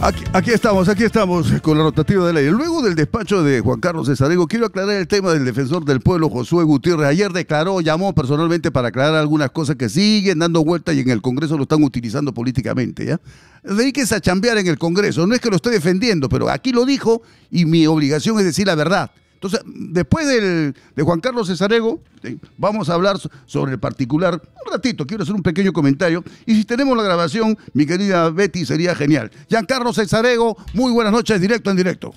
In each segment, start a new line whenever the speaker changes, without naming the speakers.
Aquí estamos con la rotativa de ley. Luego del despacho de Juan Carlos Cesarego, quiero aclarar el tema del defensor del pueblo, Josué Gutiérrez. Ayer llamó personalmente para aclarar algunas cosas que siguen dando vueltas y en el Congreso lo están utilizando políticamente, ¿ya? Dedíquense a chambear en el Congreso. No es que lo esté defendiendo, pero aquí lo dijo y mi obligación es decir la verdad. Entonces, después de Juan Carlos Cesarego, vamos a hablar sobre el particular. Un ratito, quiero hacer un pequeño comentario. Y si tenemos la grabación, mi querida Betty, sería genial. Giancarlo Cesarego, muy buenas noches, directo en directo.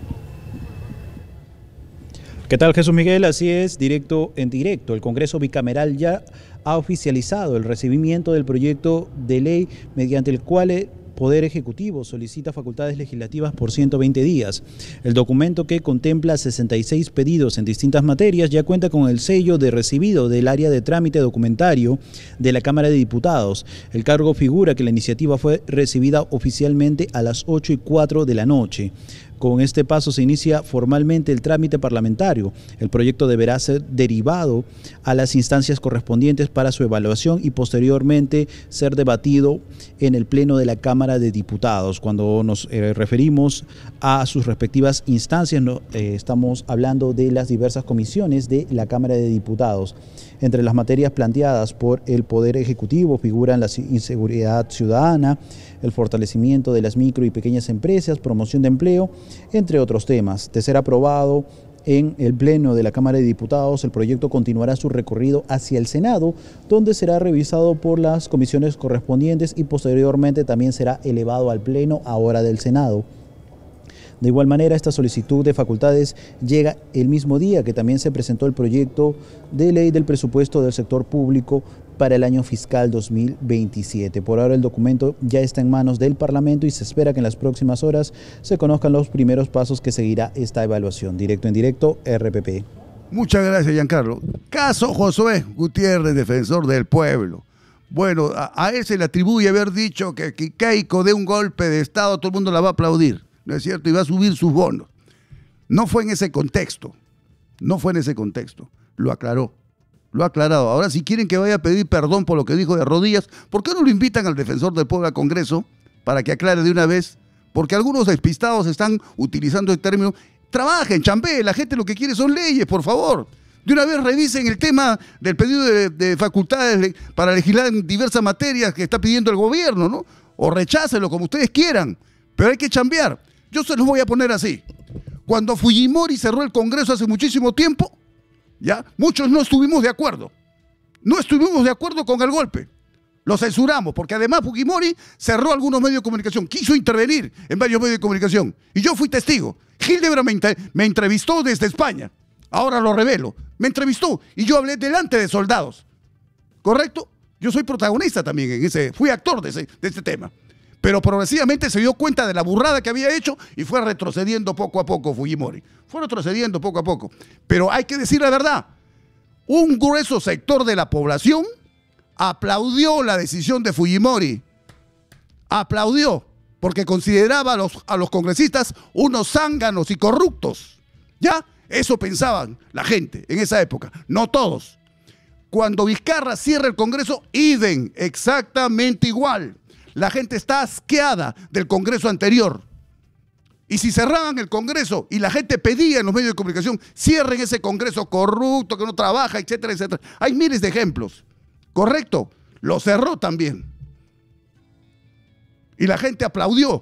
¿Qué tal, Jesús Miguel? Así es, directo en directo. El Congreso Bicameral ya ha oficializado el recibimiento del proyecto de ley mediante el cual el Poder Ejecutivo solicita facultades legislativas por 120 días. El documento, que contempla 66 pedidos en distintas materias, ya cuenta con el sello de recibido del área de trámite documentario de la Cámara de Diputados. El cargo figura que la iniciativa fue recibida oficialmente a las 8:04 de la noche. Con este paso se inicia formalmente el trámite parlamentario. El proyecto deberá ser derivado a las instancias correspondientes para su evaluación y posteriormente ser debatido en el Pleno de la Cámara de Diputados. Cuando nos referimos a sus respectivas instancias, estamos hablando de las diversas comisiones de la Cámara de Diputados. Entre las materias planteadas por el Poder Ejecutivo figuran la inseguridad ciudadana, el fortalecimiento de las micro y pequeñas empresas, promoción de empleo, entre otros temas. De ser aprobado en el Pleno de la Cámara de Diputados, el proyecto continuará su recorrido hacia el Senado, donde será revisado por las comisiones correspondientes y posteriormente también será elevado al Pleno ahora del Senado. De igual manera, esta solicitud de facultades llega el mismo día que también se presentó el proyecto de ley del presupuesto del sector público para el año fiscal 2027. Por ahora el documento ya está en manos del Parlamento y se espera que en las próximas horas se conozcan los primeros pasos que seguirá esta evaluación. Directo en directo, RPP.
Muchas gracias, Giancarlo. Caso Josué Gutiérrez, defensor del pueblo. Bueno, a él se le atribuye haber dicho que Keiko dé un golpe de Estado, todo el mundo la va a aplaudir, ¿no es cierto? Y va a subir sus bonos. No fue en ese contexto. Lo aclaró. Lo ha aclarado. Ahora, si quieren que vaya a pedir perdón por lo que dijo de rodillas, ¿por qué no lo invitan al defensor del pueblo al Congreso para que aclare de una vez? Porque algunos despistados están utilizando el término. Trabajen, chambeen, la gente lo que quiere son leyes, por favor. De una vez revisen el tema del pedido de facultades para legislar en diversas materias que está pidiendo el gobierno, ¿no? O rechácenlo como ustedes quieran, pero hay que chambear. Yo se los voy a poner así. Cuando Fujimori cerró el Congreso hace muchísimo tiempo, ¿ya? Muchos no estuvimos de acuerdo. No estuvimos de acuerdo con el golpe. Lo censuramos, porque además Fujimori cerró algunos medios de comunicación, quiso intervenir en varios medios de comunicación. Y yo fui testigo. Hildebrand me entrevistó desde España. Ahora lo revelo. Me entrevistó y yo hablé delante de soldados. ¿Correcto? Yo soy protagonista también fui actor de ese tema. Pero progresivamente se dio cuenta de la burrada que había hecho y fue retrocediendo poco a poco Fujimori. Fue retrocediendo poco a poco. Pero hay que decir la verdad. Un grueso sector de la población aplaudió la decisión de Fujimori. Aplaudió, porque consideraba a los congresistas unos zánganos y corruptos. ¿Ya? Eso pensaban la gente en esa época. No todos. Cuando Vizcarra cierra el Congreso, idem, exactamente igual. La gente está asqueada del Congreso anterior. Y si cerraban el Congreso y la gente pedía en los medios de comunicación, cierren ese Congreso corrupto, que no trabaja, etcétera, etcétera. Hay miles de ejemplos. ¿Correcto? Lo cerró también. Y la gente aplaudió.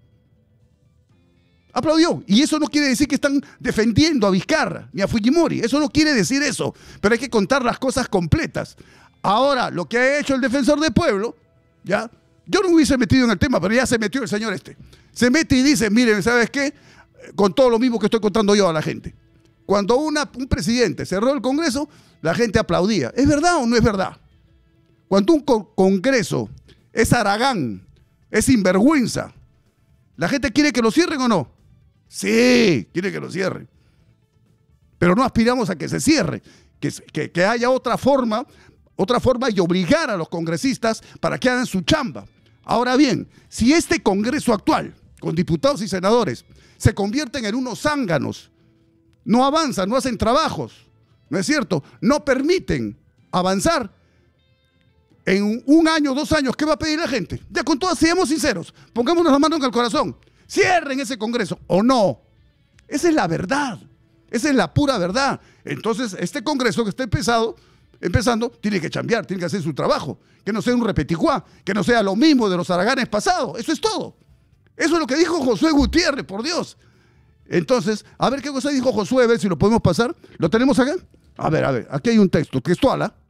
Aplaudió. Y eso no quiere decir que están defendiendo a Vizcarra ni a Fujimori. Eso no quiere decir eso. Pero hay que contar las cosas completas. Ahora, lo que ha hecho el defensor del pueblo, ¿ya? Yo no me hubiese metido en el tema, pero ya se metió el señor este. Se mete y dice, miren, ¿sabes qué? Con todo lo mismo que estoy contando yo a la gente. Cuando un presidente cerró el Congreso, la gente aplaudía. ¿Es verdad o no es verdad? Cuando un Congreso es haragán, es sinvergüenza, ¿la gente quiere que lo cierren o no? Sí, quiere que lo cierren. Pero no aspiramos a que se cierre, que haya otra forma y obligar a los congresistas para que hagan su chamba. Ahora bien, si este Congreso actual, con diputados y senadores, se convierten en unos zánganos, no avanzan, no hacen trabajos, ¿no es cierto? No permiten avanzar, En un año, 2 años, ¿qué va a pedir la gente? Ya con todas, seamos sinceros, pongámonos la mano en el corazón. Cierren ese Congreso, ¿o no? Esa es la verdad. Esa es la pura verdad. Entonces, este Congreso que está empezando, tiene que chambear, tiene que hacer su trabajo. Que no sea un repeticuá, que no sea lo mismo de los haraganes pasados. Eso es todo. Eso es lo que dijo Josué Gutiérrez, por Dios. Entonces, a ver qué cosa dijo Josué, a ver si lo podemos pasar. ¿Lo tenemos acá? A ver, aquí hay un texto textual, ¿ah?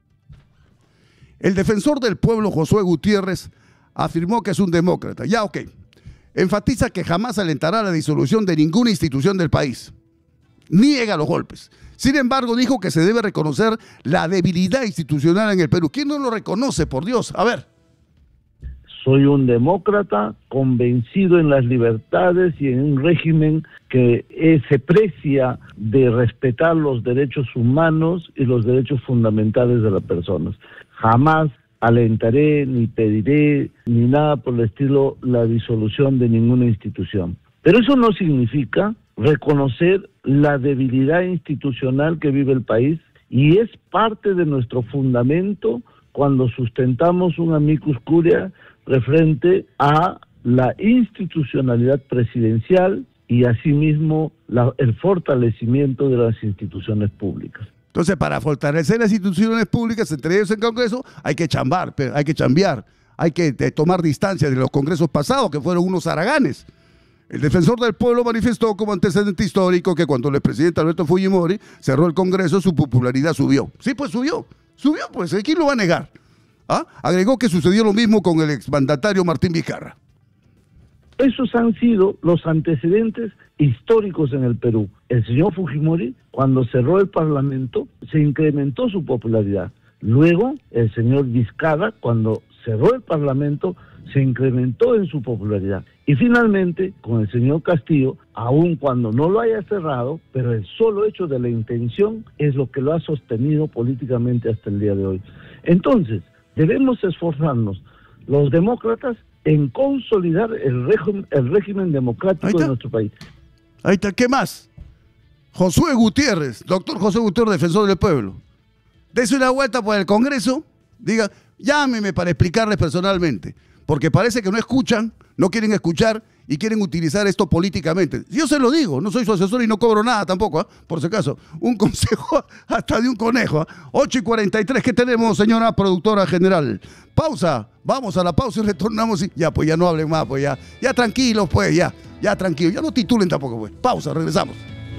El defensor del pueblo, Josué Gutiérrez, afirmó que es un demócrata. Ya, ok. Enfatiza que jamás alentará la disolución de ninguna institución del país. Niega los golpes. Sin embargo, dijo que se debe reconocer la debilidad institucional en el Perú. ¿Quién no lo reconoce, por Dios? A ver.
Soy un demócrata convencido en las libertades y en un régimen que se precia de respetar los derechos humanos y los derechos fundamentales de las personas. Jamás alentaré, ni pediré, ni nada por el estilo, la disolución de ninguna institución. Pero eso no significa reconocer la debilidad institucional que vive el país, y es parte de nuestro fundamento cuando sustentamos un amicus curiae referente a la institucionalidad presidencial y asimismo el fortalecimiento de las instituciones públicas.
Entonces, para fortalecer las instituciones públicas, entre ellos el Congreso, hay que chambear, hay que tomar distancia de los congresos pasados, que fueron unos haraganes. El defensor del pueblo manifestó como antecedente histórico que cuando el expresidente Alberto Fujimori cerró el Congreso, su popularidad subió. Sí, pues subió, pues, ¿quién lo va a negar? ¿Ah? Agregó que sucedió lo mismo con el exmandatario Martín Vizcarra.
Esos han sido los antecedentes históricos en el Perú. El señor Fujimori, cuando cerró el Parlamento, se incrementó su popularidad. Luego, el señor Vizcarra, cuando cerró el Parlamento, se incrementó en su popularidad. Y finalmente, con el señor Castillo, aun cuando no lo haya cerrado, pero el solo hecho de la intención es lo que lo ha sostenido políticamente hasta el día de hoy. Entonces, debemos esforzarnos, los demócratas, en consolidar el régimen democrático de nuestro país.
Ahí está, ¿qué más? Josué Gutiérrez, doctor Josué Gutiérrez, defensor del pueblo. Dese una vuelta por el Congreso, diga, llámeme para explicarles personalmente, porque parece que no escuchan, no quieren escuchar y quieren utilizar esto políticamente. Yo se lo digo, no soy su asesor y no cobro nada tampoco, por si acaso. Un consejo hasta de un conejo. 8:43, ¿qué tenemos, señora productora general? Pausa, vamos a la pausa y retornamos. Ya, pues ya no hablen más, pues ya tranquilos, pues ya tranquilos, ya no titulen tampoco, pues. Pausa, regresamos.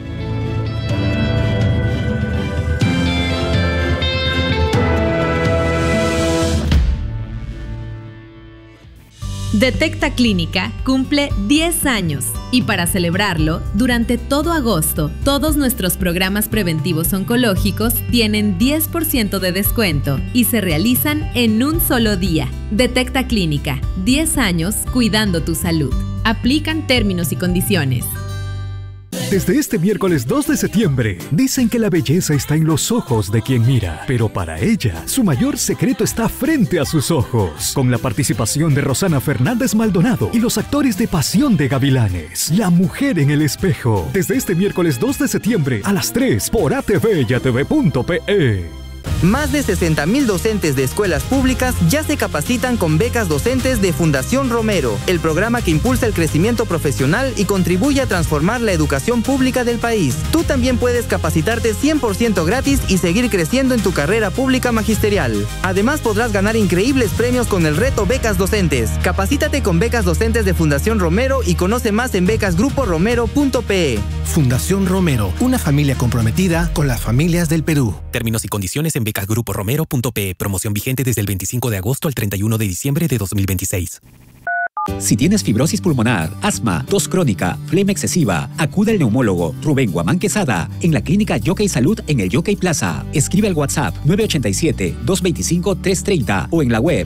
Detecta Clínica cumple 10 años y para celebrarlo, durante todo agosto, todos nuestros programas preventivos oncológicos tienen 10% de descuento y se realizan en un solo día. Detecta Clínica, 10 años cuidando tu salud. Aplican términos y condiciones.
Desde este miércoles 2 de septiembre, dicen que la belleza está en los ojos de quien mira, pero para ella, su mayor secreto está frente a sus ojos. Con la participación de Rosana Fernández Maldonado y los actores de Pasión de Gavilanes, La Mujer en el Espejo. Desde este miércoles 2 de septiembre a las 3 por ATV y ATV.pe.
Más de 60,000 docentes de escuelas públicas ya se capacitan con becas docentes de Fundación Romero, el programa que impulsa el crecimiento profesional y contribuye a transformar la educación pública del país. Tú también puedes capacitarte 100% gratis y seguir creciendo en tu carrera pública magisterial. Además, podrás ganar increíbles premios con el reto Becas Docentes. Capacítate con becas docentes de Fundación Romero y conoce más en becasgruporomero.pe.
Fundación Romero, una familia comprometida con las familias del Perú.
Términos y condiciones en becasgruporomero.pe. Promoción vigente desde el 25 de agosto al 31 de diciembre de 2026.
Si tienes fibrosis pulmonar, asma, tos crónica, flema excesiva, acude al neumólogo Rubén Guamán Quesada en la clínica Yockey Salud en el Yockey Plaza. Escribe al WhatsApp 987-225-330 o en la web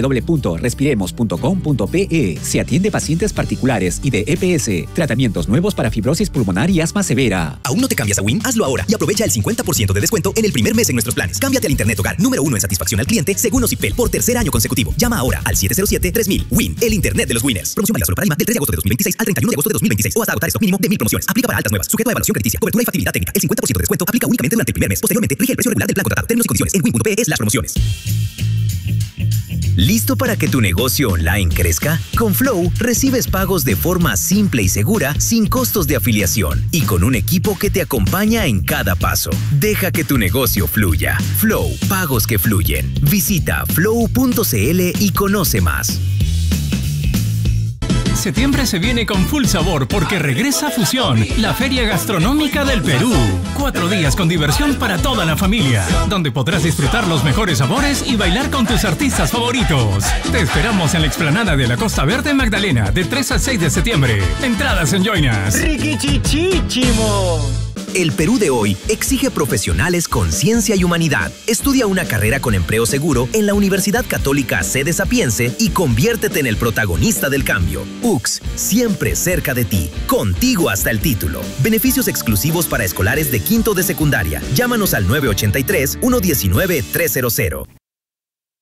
www.respiremos.com.pe. Se atiende pacientes particulares y de EPS. Tratamientos nuevos para fibrosis pulmonar y asma severa.
¿Aún no te cambias a WIM? Hazlo ahora y aprovecha el 50% de descuento en el primer mes en nuestros planes. Cámbiate al Internet Hogar, número 1 en satisfacción al cliente, según Ocipel, por tercer año consecutivo. Llama ahora al 707-3000. WIM, el Internet de los winners. Promoción válida solo para Lima del 3 de agosto de 2026 al 31 de agosto de 2026 o hasta agotar stock mínimo de 1000 promociones. Aplica para altas nuevas. Sujeto a evaluación crediticia, cobertura y factibilidad técnica. El 50% de descuento aplica únicamente durante el primer mes. Posteriormente, rige el precio regular del plan contratado. Términos y condiciones en win.pe/promociones. ¿Listo para que tu negocio online crezca? Con Flow recibes pagos de forma simple y segura, sin costos de afiliación y con un equipo que te acompaña en cada paso. Deja que tu negocio fluya. Flow, pagos que fluyen. Visita flow.cl y conoce más.
Septiembre se viene con full sabor porque regresa Fusión, la feria gastronómica del Perú. 4 días con diversión para toda la familia, donde podrás disfrutar los mejores sabores y bailar con tus artistas favoritos. Te esperamos en la explanada de la Costa Verde Magdalena, de 3 al 6 de septiembre. Entradas en Joinas.
¡Riquichichichimo! El Perú de hoy exige profesionales con ciencia y humanidad. Estudia una carrera con empleo seguro en la Universidad Católica Sede Sapiense y conviértete en el protagonista del cambio. UCS, siempre cerca de ti. Contigo hasta el título. Beneficios exclusivos para escolares de quinto de secundaria. Llámanos al 983-119-300.